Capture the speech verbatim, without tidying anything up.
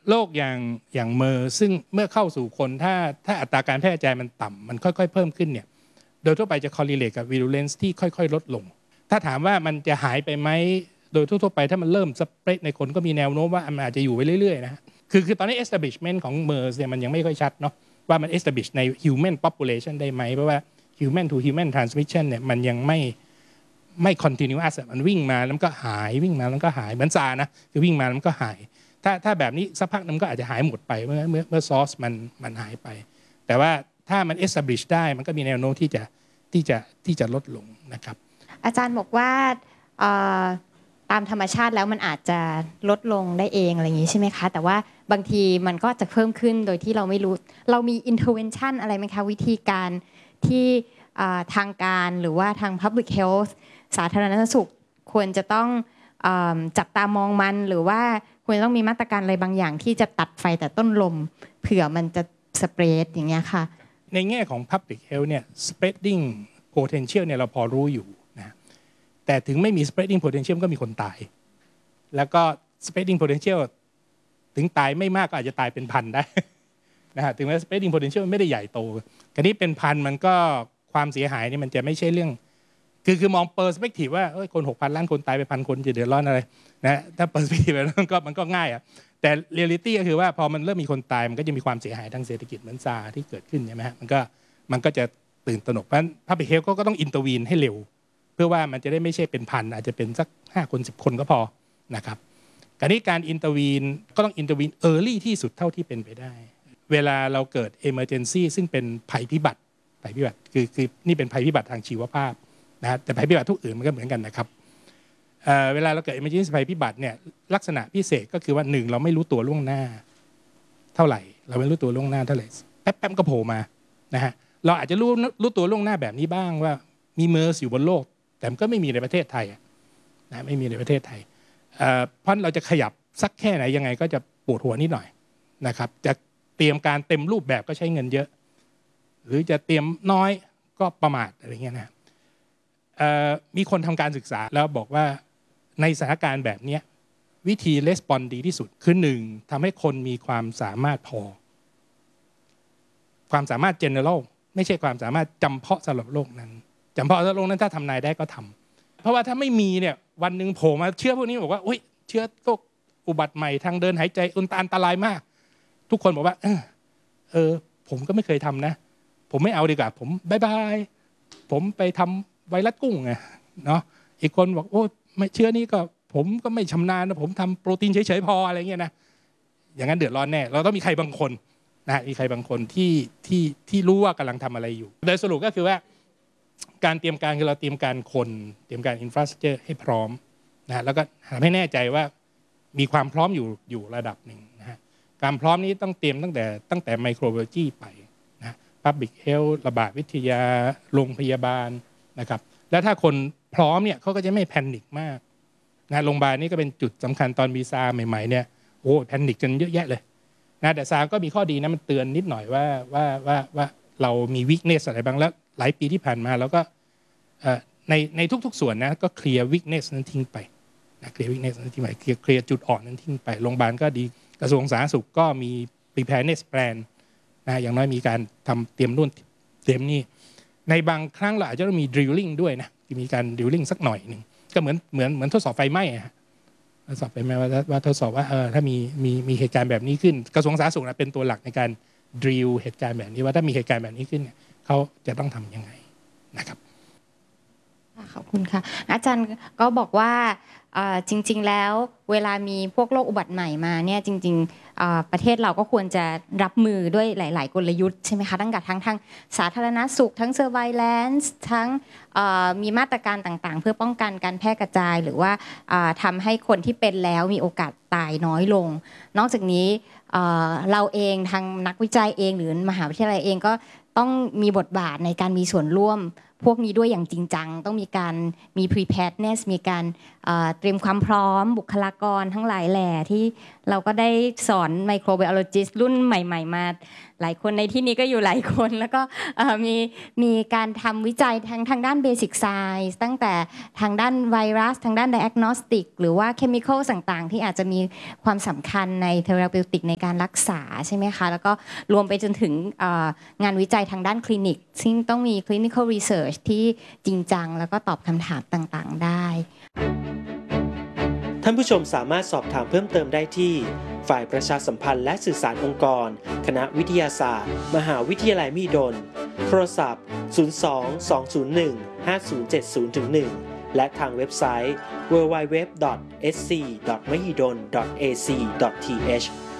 โรคอย่างอย่างเมอร์ซึ่งเมื่อเข้าสู่คนถ้าถ้าอัตราการแพร่กระจายมันต่ำมันค่อยๆเพิ่มขึ้นเนี่ยโดยทั่วไปจะ correlate กับ virulence ที่ค่อยๆลดลงถ้าถามว่ามันจะหายไปไหมโดยทั่วๆไปถ้ามันเริ่มสเปรดในคนก็มีแนวโน้มว่ามันอาจจะอยู่ไปเรื่อยๆนะคือคือตอนนี้ establishment ของ เมอร์ส เนี่ยมันยังไม่ค่อยชัดเนาะว่ามัน establish ใน human population ได้ไหมเพราะว่า human to human transmission เนี่ยมันยังไม่ไม่ continuous มันวิ่งมาแล้วก็หายวิ่งมาแล้วก็หายเหมือนซานะคือวิ่งมาแล้วก็หายถ้าถ้าแบบนี้สักพักนึงก็อาจจะหายหมดไปเมื่อเมื่อเมื่อซอสมันมันหายไปแต่ว่าถ้ามัน establish ได้มันก็มีแนวโน้มที่จะที่จะที่จะลดลงนะครับอาจารย์บอกว่าตามธรรมชาติแล้วมันอาจจะลดลงได้เองอะไรอย่างนี้ใช่ไหมคะแต่ว่าบางทีมันก็จะเพิ่มขึ้นโดยที่เราไม่รู้เรามี intervention อะไรไหมคะวิธีการที่ทางการหรือว่าทาง public health สาธารณสุขควรจะต้องจับตามองมันหรือว่าควรต้องมีมาตรการอะไรบางอย่างที่จะตัดไฟแต่ต้นลมเผื่อมันจะสเปรดอย่างเงี้ยค่ะในแง่ของ public health เนี่ย spreading potential เนี่ยเราพอรู้อยู่นะแต่ถึงไม่มี spreading potential ก็มีคนตายแล้วก็ spreading potential ถึงตายไม่มากก็อาจจะตายเป็นพันได้นะฮะถึงแม้ spreading potential ไม่ได้ใหญ่โตคราวนี้เป็นพันมันก็ความเสียหายนี่มันจะไม่ใช่เรื่องคือคือมอง perspective ว่าคน หกพัน ล้านคนตายไปพันคนจะเดือดร้อนอะไรนะถ้า perspective มันก็มันก็ง่ายอ่ะแต่ reality ก็คือว่าพอมันเริ่มมีคนตายมันก็จะมีความเสียหายทางเศรษฐกิจเหมือนซาที่เกิดขึ้นใช่ไหมฮะมันก็มันก็จะตื่นตระหนกเพราะฉะนั้น public health ก็ต้อง intervene ให้เร็วเพื่อว่ามันจะได้ไม่ใช่เป็นพันอาจจะเป็นสักห้าคนสิบคนก็พอนะครับการนี้การ intervene ก็ต้อง intervene early ที่สุดเท่าที่เป็นไปได้เวลาเราเกิด emergency ซึ่งเป็นภัยพิบัติภัยพิบัติคือคือนี่เป็นภัยพิบัติทางชีวภาพนะแต่ภัยพิบัติทุกอื่นมันก็เหมือนกันนะครับเ, เวลาเราเกิด emergency ภัยพิบัติเนี่ยลักษณะพิเศษก็คือว่าหนึ่งเราไม่รู้ตัวล่วงหน้าเท่าไหร่เราไม่รู้ตัวล่วงหน้าเท่าไหร่แป๊บๆก็โผล่มานะฮะเราอาจจะรู้รู้ตัวล่วงหน้าแบบนี้บ้างว่ามีเมอร์สอยู่บนโลกแต่มันก็ไม่มีในประเทศไทยนะไม่มีในประเทศไทยเพราะเราจะขยับสักแค่ไหนยังไงก็จะปวดหัวนิดหน่อยนะครับจะเตรียมการเต็มรูปแบบก็ใช้เงินเยอะหรือจะเตรียมน้อยก็ประมาทอะไรเงี้ยนะมีคนทำการศึกษาแล้วบอกว่าในสถานการณ์แบบนี้วิธีレスปอนดีที่สุดคือหนึ่งทำให้คนมีความสามารถพอความสามารถ general ไม่ใช่ความสามารถจำเพาะสำหรับโรคนั้นจำเพาะสำหรับโรคนั้นถ้าทำนายได้ก็ทำเพราะว่าถ้าไม่มีเนี่ยวันหนึ่งโผล่มาเชื้อพวกนี้บอกว่าเชื้อโรคอุบัติใหม่ทางเดินหายใจอันตรายมากทุกคนบอกว่าเออเออผมก็ไม่เคยทำนะผมไม่เอาดีกว่าผมบายบายผมไปทำไวรัสกุ้งไงเนาะอีกคนบอกโอ้ไม่เชื้อนี้ก็ผมก็ไม่ชำนาญนะผมทำโปรตีนเฉยๆพออะไรเงี้ยนะอย่างนั้นเดือดร้อนแน่เราต้องมีใครบางคนนะมีใครบางคนที่ที่ที่รู้ว่ากำลังทำอะไรอยู่โดยสรุปก็คือว่าการเตรียมการคือเราเตรียมการคนเตรียมการอินฟราสตรัคเจอร์ให้พร้อมนะแล้วก็ทำให้แน่ใจว่ามีความพร้อมอยู่อยู่ระดับหนึ่งนะฮะการพร้อมนี้ต้องเตรียมตั้งแต่ตั้งแต่ไมโครไบโอโลจีไปนะ Public Health ระบาดวิทยาโรงพยาบาลนะครับแล้วถ้าคนพร้อมเนี่ยเขาก็จะไม่แพนิคมากนะโรงพยาบาลนี่ก็เป็นจุดสำคัญตอนมีซาใหม่ๆเนี่ยโอ้แพนิคกันเยอะแยะเลยนะแต่ซาก็มีข้อดีนะมันเตือนนิดหน่อยว่าว่าว่าว่าเรามีวีคเนสอะไรบ้างแล้วหลายปีที่ผ่านมาเราก็ในในทุกๆส่วนนะก็เคลียร์วีคเนสนั้นทิ้งไปนะเคลียร์วีคเนสนั้นทิ้งไปเคลียร์เคลียร์จุดอ่อนนั้นทิ้งไปโรงพยาบาลก็ดีกระทรวงสาธารณสุขก็มี preparedness plan นะอย่างน้อยมีการทำเตรียมนู่นเตรียมนี่ในบางครั้งเราอาจจะต้องมี drilling ด้วยนะมีการ drilling สักหน่อยหนึ่งก็เหมือนเหมือนเหมือนทดสอบไฟไหม้ฮะทดสอบไฟไหม้ว่าว่าทดสอบว่าเออถ้ามีมีมีเหตุการณ์แบบนี้ขึ้นกระทรวงสาธารณสุขนะเป็นตัวหลักในการ drill เหตุการณ์แบบนี้ว่าถ้ามีเหตุการณ์แบบนี้ขึ้นเนี่ยเขาจะต้องทำยังไงนะครับขอบคุณค่ะอาจารย์ก็บอกว่าจริงๆแล้วเวลามีพวกโรคอุบัติใหม่มาเนี่ยจริงๆประเทศเราก็ควรจะรับมือด้วยหลายๆกลยุทธ์ใช่ไหมคะตั้งแต่ทั้งทางสาธารณสุขทั้ง surveillance ทั้งมีมาตรการต่างๆเพื่อป้องกันการแพร่กระจายหรือว่าทำให้คนที่เป็นแล้วมีโอกาสตายน้อยลงนอกจากนี้เราเองทางนักวิจัยเองหรือมหาวิทยาลัยเองก็ต้องมีบทบาทในการมีส่วนร่วมพวกนี้ด้วยอย่างจริงจังต้องมีการมี preparedness มีการเตรียมความพร้อมบุคลากรทั้งหลายแหล่ที่เราก็ได้สอนไมโครไบโอโลจิสต์รุ่นใหม่ๆมาหลายคนในที่นี้ก็อยู่หลายคนแล้วก็มีมีการทำวิจัยทางทางด้านเบสิกไซส์ตั้งแต่ทางด้านไวรัสทางด้านไดแอกโนสติกหรือว่าเคมีคอลต่างๆที่อาจจะมีความสำคัญในเทอราปิวติกในการรักษาใช่ไหมคะแล้วก็รวมไปจนถึงงานวิจัยทางด้านคลินิกซึ่งต้องมี clinical research ที่จริงจังแล้วก็ตอบคำถามต่างๆได้ท่านผู้ชมสามารถสอบถามเพิ่มเติมได้ที่ฝ่ายประชาสัมพันธ์และสื่อสารองค์กรคณะวิทยาศาสตร์มหาวิทยาลัยมหิดลโทรศัพท์ศูนย์ สอง สอง ศูนย์ หนึ่ง ห้า ศูนย์ เจ็ด ศูนย์ หนึ่ง และทางเว็บไซต์ ดับเบิลยู ดับเบิลยู ดับเบิลยู ดอท เอส ซี ดอท มหิดล ดอท เอ ซี ดอท ที เอช